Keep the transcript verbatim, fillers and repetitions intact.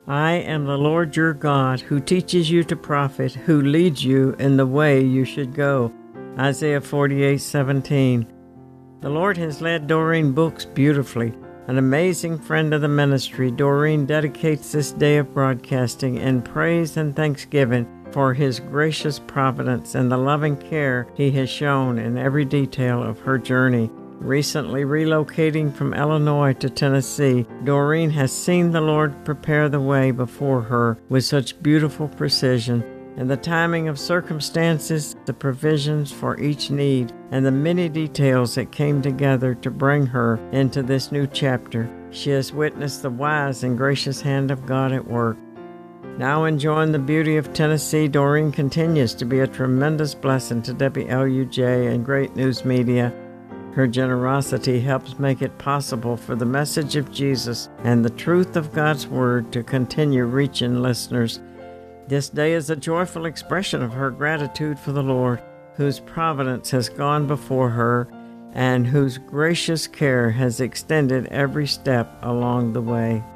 I am the Lord your God, who teaches you to profit, who leads you in the way you should go. Isaiah forty-eight seventeen. The Lord has led Doreen Books beautifully. An amazing friend of the ministry, Doreen dedicates this day of broadcasting in praise and thanksgiving for His gracious providence and the loving care He has shown in every detail of her journey. Recently relocating from Illinois to Tennessee, Doreen has seen the Lord prepare the way before her with such beautiful precision, and the timing of circumstances, the provisions for each need, and the many details that came together to bring her into this new chapter. She has witnessed the wise and gracious hand of God at work. Now enjoying the beauty of Tennessee, Doreen continues to be a tremendous blessing to W L U J and Great News Media. Her generosity helps make it possible for the message of Jesus and the truth of God's Word to continue reaching listeners. This day is a joyful expression of her gratitude for the Lord, whose providence has gone before her and whose gracious care has extended every step along the way.